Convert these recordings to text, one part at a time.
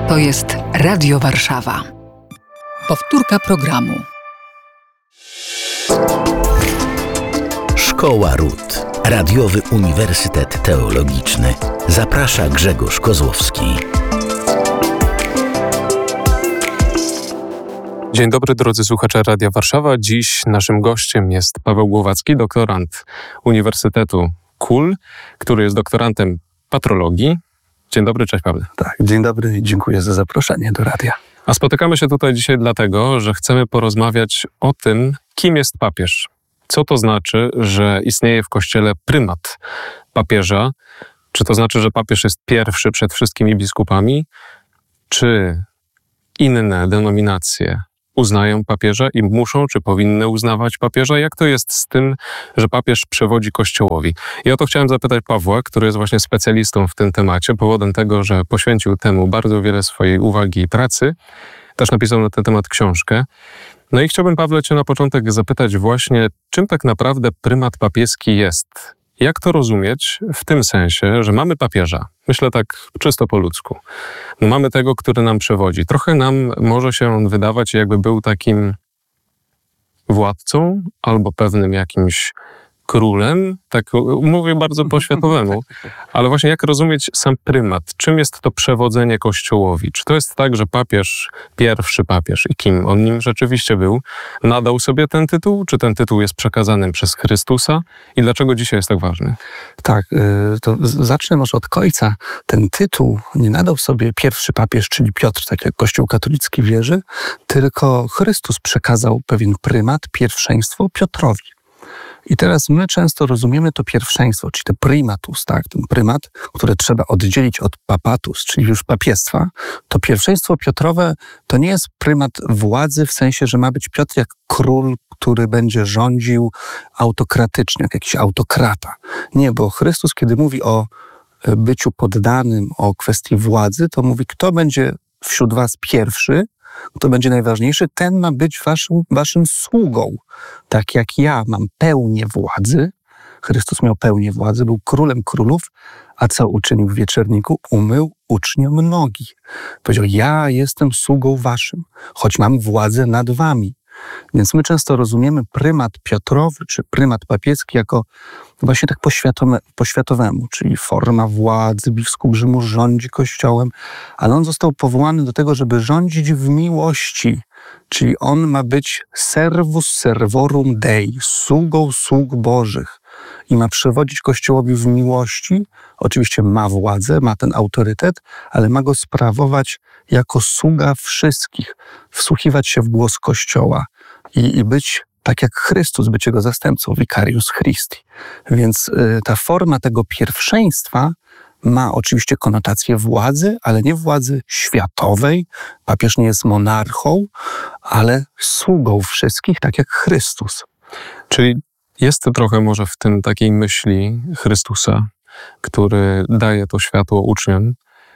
To jest Radio Warszawa. Powtórka programu. Szkoła Ród. Radiowy Uniwersytet Teologiczny. Zaprasza Grzegorz Kozłowski. Dzień dobry, drodzy słuchacze Radia Warszawa. Dziś naszym gościem jest Paweł Głowacki, doktorant Uniwersytetu KUL, który jest doktorantem patrologii. Dzień dobry, cześć Pawle. Tak, dzień dobry i dziękuję za zaproszenie do radia. A spotykamy się tutaj dzisiaj dlatego, że chcemy porozmawiać o tym, kim jest papież. Co to znaczy, że istnieje w Kościele prymat papieża? Czy to znaczy, że papież jest pierwszy przed wszystkimi biskupami? Czy inne denominacje uznają papieża i muszą, czy powinny uznawać papieża? Jak to jest z tym, że papież przewodzi Kościołowi? I o to chciałem zapytać Pawła, który jest właśnie specjalistą w tym temacie, powodem tego, że poświęcił temu bardzo wiele swojej uwagi i pracy. Też napisał na ten temat książkę. No i chciałbym, Pawle, cię na początek zapytać właśnie, czym tak naprawdę prymat papieski jest? Jak to rozumieć w tym sensie, że mamy papieża? Myślę tak czysto po ludzku. No mamy tego, który nam przewodzi. Trochę nam może się on wydawać, jakby był takim władcą albo pewnym jakimś królem, tak mówię bardzo po światowemu, ale właśnie jak rozumieć sam prymat? Czym jest to przewodzenie Kościołowi? Czy to jest tak, że papież, pierwszy papież i kim on nim rzeczywiście był, nadał sobie ten tytuł? Czy ten tytuł jest przekazany przez Chrystusa? I dlaczego dzisiaj jest tak ważny? Tak, to zacznę może od końca. Ten tytuł nie nadał sobie pierwszy papież, czyli Piotr, tak jak Kościół katolicki wierzy, tylko Chrystus przekazał pewien prymat, pierwszeństwo Piotrowi. I teraz my często rozumiemy to pierwszeństwo, czyli ten primatus, tak? Ten prymat, który trzeba oddzielić od papatus, czyli już papiestwa. To pierwszeństwo Piotrowe to nie jest prymat władzy w sensie, że ma być Piotr jak król, który będzie rządził autokratycznie, jak jakiś autokrata. Nie, bo Chrystus, kiedy mówi o byciu poddanym, o kwestii władzy, to mówi, kto będzie wśród was pierwszy, kto będzie najważniejszy, ten ma być waszym sługą. Tak jak ja mam pełnię władzy, Chrystus miał pełnię władzy, był królem królów, a co uczynił w wieczerniku? Umył uczniom nogi. Powiedział, ja jestem sługą waszym, choć mam władzę nad wami. Więc my często rozumiemy prymat Piotrowy, czy prymat papieski jako właśnie tak po światowemu, czyli forma władzy, biskup Rzymu rządzi Kościołem, ale on został powołany do tego, żeby rządzić w miłości, czyli on ma być servus servorum Dei, sługą sług Bożych i ma przewodzić Kościołowi w miłości. Oczywiście ma władzę, ma ten autorytet, ale ma go sprawować jako sługa wszystkich, wsłuchiwać się w głos Kościoła i być tak jak Chrystus, być jego zastępcą, vicarius Christi. Więc ta forma tego pierwszeństwa ma oczywiście konotację władzy, ale nie władzy światowej. Papież nie jest monarchą, ale sługą wszystkich, tak jak Chrystus. Czyli jest trochę może w tym takiej myśli Chrystusa, który daje to światło uczniom,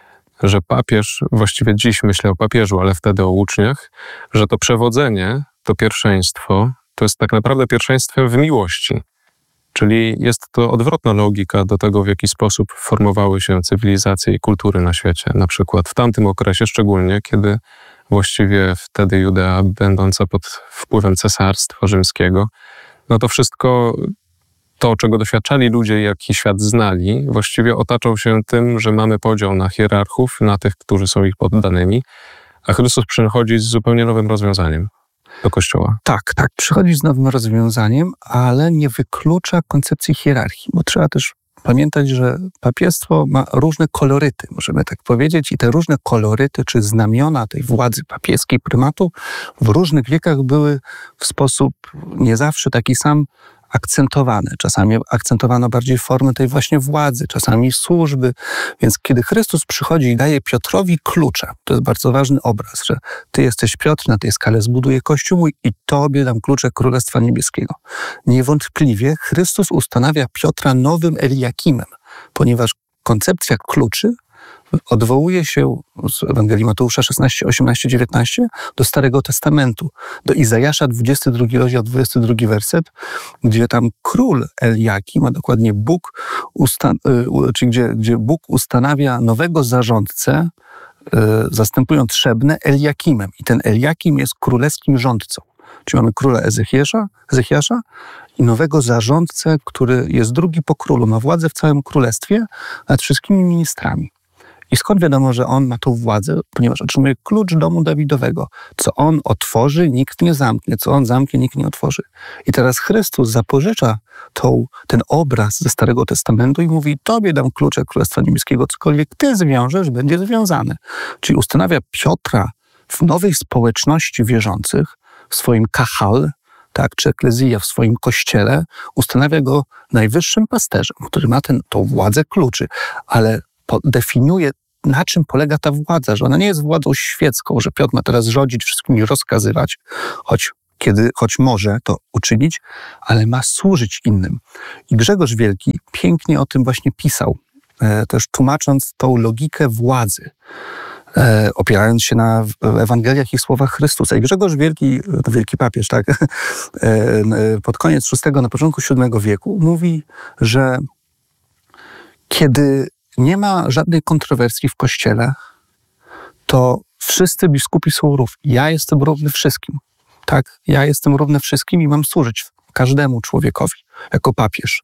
że papież, właściwie dziś myślę o papieżu, ale wtedy o uczniach, że to przewodzenie, to pierwszeństwo, to jest tak naprawdę pierwszeństwem w miłości. Czyli jest to odwrotna logika do tego, w jaki sposób formowały się cywilizacje i kultury na świecie. Na przykład w tamtym okresie szczególnie, kiedy właściwie wtedy Judea, będąca pod wpływem Cesarstwa Rzymskiego, no to wszystko to, czego doświadczali ludzie, jaki świat znali, właściwie otaczał się tym, że mamy podział na hierarchów, na tych, którzy są ich poddanymi, a Chrystus przychodzi z zupełnie nowym rozwiązaniem do Kościoła. Tak, przychodzi z nowym rozwiązaniem, ale nie wyklucza koncepcji hierarchii, bo trzeba też pamiętać, że papiestwo ma różne koloryty, możemy tak powiedzieć, i te różne koloryty, czy znamiona tej władzy papieskiej, prymatu, w różnych wiekach były w sposób nie zawsze taki sam akcentowane. Czasami akcentowano bardziej formy tej właśnie władzy, czasami służby. Więc kiedy Chrystus przychodzi i daje Piotrowi klucze, to jest bardzo ważny obraz, że ty jesteś Piotr, na tej skale zbuduję Kościół mój i tobie dam klucze Królestwa Niebieskiego. Niewątpliwie Chrystus ustanawia Piotra nowym Eliakimem, ponieważ koncepcja kluczy odwołuje się z Ewangelii Mateusza 16, 18, 19 do Starego Testamentu, do Izajasza 22 rozdział, 22 werset, gdzie tam król Eliakim, a dokładnie Bóg, gdzie Bóg ustanawia nowego zarządcę zastępują Trzebnę Eliakimem. I ten Eliakim jest królewskim rządcą. Czyli mamy króla Ezechiasza i nowego zarządcę, który jest drugi po królu, ma władzę w całym królestwie nad wszystkimi ministrami. I skąd wiadomo, że on ma tą władzę? Ponieważ otrzymuje klucz domu Dawidowego. Co on otworzy, nikt nie zamknie. Co on zamknie, nikt nie otworzy. I teraz Chrystus zapożycza ten obraz ze Starego Testamentu i mówi: tobie dam klucze Królestwa Niebieskiego, cokolwiek ty zwiążesz, będzie związane. Czyli ustanawia Piotra w nowej społeczności wierzących, w swoim kahal, tak, czy eklezja w swoim kościele, ustanawia go najwyższym pasterzem, który ma tą władzę kluczy, ale definiuje, na czym polega ta władza, że ona nie jest władzą świecką, że Piotr ma teraz rządzić, wszystkim rozkazywać, choć może to uczynić, ale ma służyć innym. I Grzegorz Wielki pięknie o tym właśnie pisał, też tłumacząc tą logikę władzy, opierając się na Ewangeliach i słowach Chrystusa. I Grzegorz Wielki, to wielki papież, tak, pod koniec VI, na początku VII wieku mówi, że kiedy nie ma żadnej kontrowersji w Kościele, to wszyscy biskupi są równi. Ja jestem równy wszystkim. Tak, ja jestem równy wszystkim i mam służyć każdemu człowiekowi jako papież.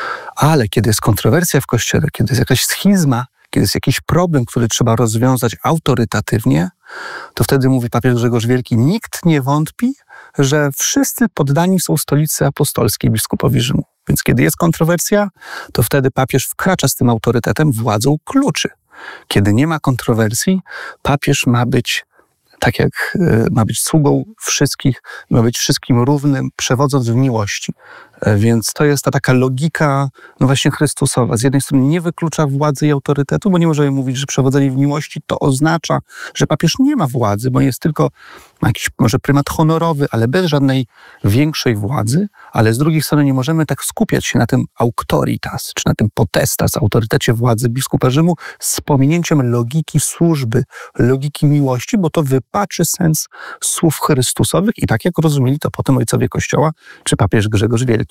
Ale kiedy jest kontrowersja w Kościele, kiedy jest jakaś schizma, kiedy jest jakiś problem, który trzeba rozwiązać autorytatywnie, to wtedy mówi papież Grzegorz Wielki: nikt nie wątpi, że wszyscy poddani są stolicy apostolskiej, biskupowi Rzymu. Więc kiedy jest kontrowersja, to wtedy papież wkracza z tym autorytetem, władzą kluczy. Kiedy nie ma kontrowersji, papież ma być tak jak ma być sługą wszystkich, ma być wszystkim równym, przewodząc w miłości. Więc to jest ta taka logika, no właśnie Chrystusowa. Z jednej strony nie wyklucza władzy i autorytetu, bo nie możemy mówić, że przewodzenie w miłości to oznacza, że papież nie ma władzy, bo jest tylko jakiś może prymat honorowy, ale bez żadnej większej władzy, ale z drugiej strony nie możemy tak skupiać się na tym auctoritas, czy na tym potestas, autorytecie władzy biskupa Rzymu, z pominięciem logiki służby, logiki miłości, bo to wypaczy sens słów Chrystusowych i tak jak rozumieli to potem ojcowie Kościoła, czy papież Grzegorz Wielki.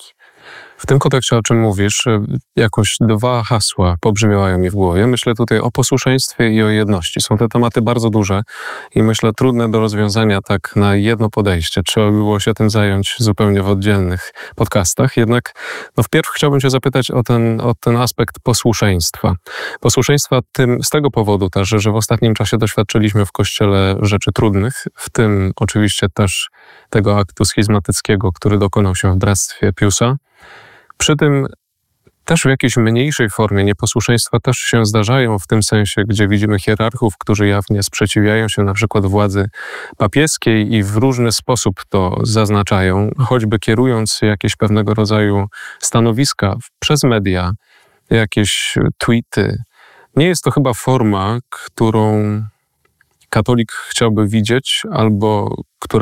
W tym kontekście, o czym mówisz, jakoś dwa hasła pobrzmiewają mi w głowie. Myślę tutaj o posłuszeństwie i o jedności. Są te tematy bardzo duże i myślę trudne do rozwiązania tak na jedno podejście. Trzeba by było się tym zająć zupełnie w oddzielnych podcastach. Jednak wpierw chciałbym cię zapytać o ten aspekt posłuszeństwa. Posłuszeństwa z tego powodu też, że w ostatnim czasie doświadczyliśmy w Kościele rzeczy trudnych, w tym oczywiście też tego aktu schizmatyckiego, który dokonał się w bractwie Piusa. Przy tym też w jakiejś mniejszej formie nieposłuszeństwa też się zdarzają w tym sensie, gdzie widzimy hierarchów, którzy jawnie sprzeciwiają się na przykład władzy papieskiej i w różny sposób to zaznaczają, choćby kierując jakieś pewnego rodzaju stanowiska przez media, jakieś tweety. Nie jest to chyba forma, którą katolik chciałby widzieć albo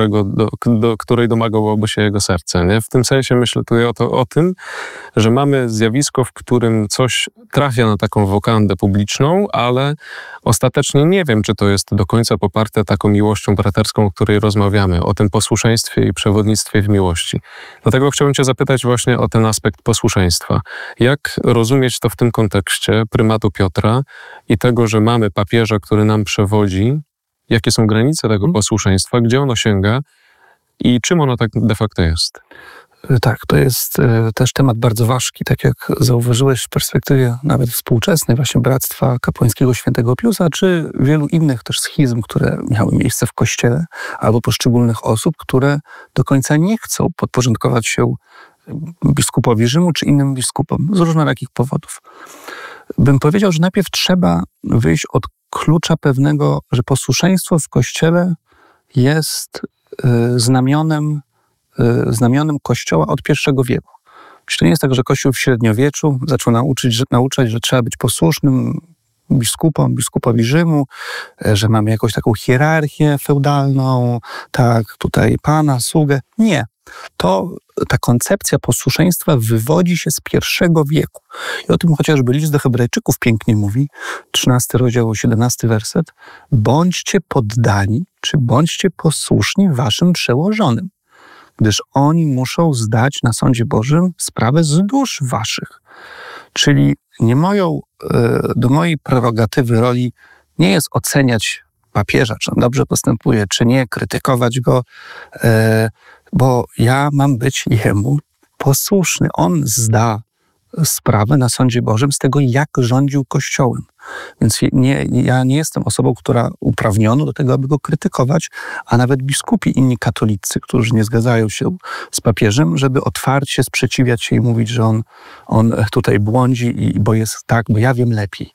do której domagałoby się jego serce. Nie? W tym sensie myślę tutaj o tym, że mamy zjawisko, w którym coś trafia na taką wokandę publiczną, ale ostatecznie nie wiem, czy to jest do końca poparte taką miłością braterską, o której rozmawiamy, o tym posłuszeństwie i przewodnictwie w miłości. Dlatego chciałbym cię zapytać właśnie o ten aspekt posłuszeństwa. Jak rozumieć to w tym kontekście prymatu Piotra i tego, że mamy papieża, który nam przewodzi? Jakie są granice tego posłuszeństwa, gdzie ono sięga i czym ono tak de facto jest? Tak, to jest też temat bardzo ważki, tak jak zauważyłeś w perspektywie nawet współczesnej właśnie Bractwa Kapłańskiego Świętego Piusa, czy wielu innych też schizm, które miały miejsce w Kościele, albo poszczególnych osób, które do końca nie chcą podporządkować się biskupowi Rzymu czy innym biskupom z różnorakich powodów. Bym powiedział, że najpierw trzeba wyjść od klucza pewnego, że posłuszeństwo w Kościele jest znamionem Kościoła od I wieku. Czyli to nie jest tak, że Kościół w średniowieczu zaczął nauczać, że trzeba być posłusznym biskupowi Rzymu, że mamy jakąś taką hierarchię feudalną, tak, tutaj pana, sługę. Nie. Ta koncepcja posłuszeństwa wywodzi się z I wieku. I o tym chociażby list do Hebrajczyków pięknie mówi, 13 rozdział, 17 werset. Bądźcie poddani, czy bądźcie posłuszni waszym przełożonym, gdyż oni muszą zdać na sądzie Bożym sprawę z dusz waszych. Czyli do mojej prerogatywy roli nie jest oceniać papieża, czy on dobrze postępuje, czy nie, krytykować go, bo ja mam być jemu posłuszny. On zda sprawę na sądzie Bożym z tego, jak rządził Kościołem. Więc ja nie jestem osobą, która uprawniona do tego, aby go krytykować, a nawet biskupi, inni katolicy, którzy nie zgadzają się z papieżem, żeby otwarcie sprzeciwiać się i mówić, że on tutaj błądzi, bo jest tak, bo ja wiem lepiej.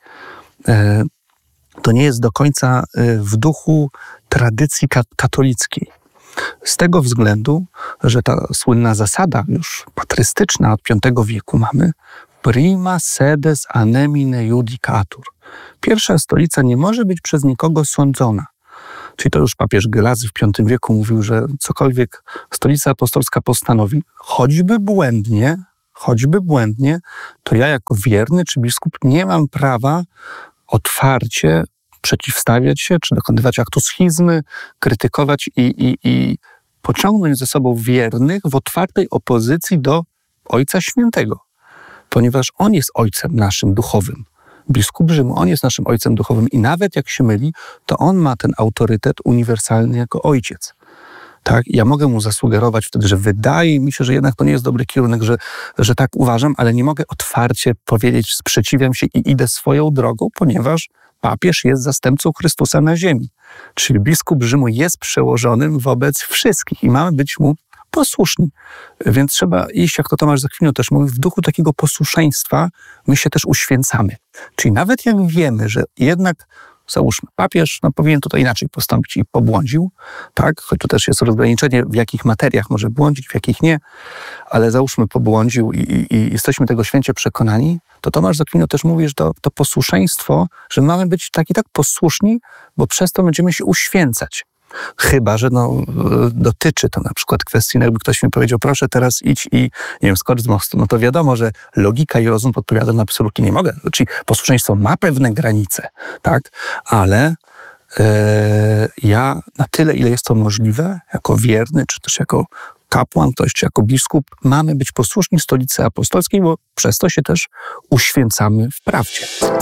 To nie jest do końca w duchu tradycji katolickiej. Z tego względu, że ta słynna zasada już patrystyczna od V wieku mamy prima sedes anemine judicatur. Pierwsza stolica nie może być przez nikogo sądzona. Czyli to już papież Gelazy w V wieku mówił, że cokolwiek stolica apostolska postanowi, choćby błędnie, to ja jako wierny czy biskup nie mam prawa otwarcie przeciwstawiać się, czy dokonywać aktu schizmy, krytykować i pociągnąć ze sobą wiernych w otwartej opozycji do Ojca Świętego. Ponieważ On jest Ojcem naszym duchowym. Biskup Rzymu, On jest naszym Ojcem duchowym i nawet jak się myli, to On ma ten autorytet uniwersalny jako Ojciec. Tak? Ja mogę mu zasugerować wtedy, że wydaje mi się, że jednak to nie jest dobry kierunek, że tak uważam, ale nie mogę otwarcie powiedzieć, sprzeciwiam się i idę swoją drogą, ponieważ papież jest zastępcą Chrystusa na ziemi. Czyli biskup Rzymu jest przełożonym wobec wszystkich i mamy być mu posłuszni. Więc trzeba iść, jak to Tomasz z Akwinu też mówi, w duchu takiego posłuszeństwa my się też uświęcamy. Czyli nawet jak wiemy, że jednak załóżmy, papież powinien tutaj inaczej postąpić i pobłądził, tak? Choć tu też jest rozgraniczenie, w jakich materiach może błądzić, w jakich nie, ale załóżmy pobłądził i jesteśmy tego święcie przekonani, to Tomasz z Akwinu też mówi, że to posłuszeństwo, że mamy być tak i tak posłuszni, bo przez to będziemy się uświęcać. Chyba że dotyczy to na przykład kwestii, jakby ktoś mi powiedział, proszę teraz idź i, nie wiem, skocz z mostu. No to wiadomo, że logika i rozum podpowiada na absolutnie nie mogę. Czyli posłuszeństwo ma pewne granice, tak? Ale ja na tyle, ile jest to możliwe, jako wierny, czy też jako kapłan, ktoś, czy jako biskup, mamy być posłuszni Stolicy Apostolskiej, bo przez to się też uświęcamy w prawdzie.